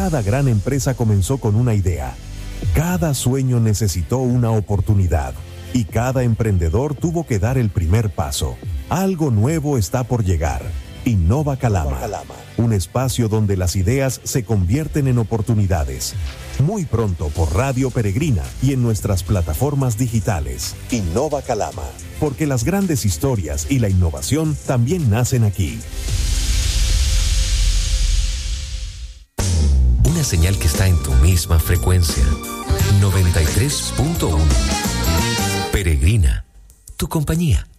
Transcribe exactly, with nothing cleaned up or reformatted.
Cada gran empresa comenzó con una idea. Cada sueño necesitó una oportunidad. Y cada emprendedor tuvo que dar el primer paso. Algo nuevo está por llegar. Innova Calama. Un espacio donde las ideas se convierten en oportunidades. Muy pronto por Radio Peregrina y en nuestras plataformas digitales. Innova Calama. Porque las grandes historias y la innovación también nacen aquí. Una señal que está en tu misma frecuencia. noventa y tres punto uno. Peregrina, tu compañía.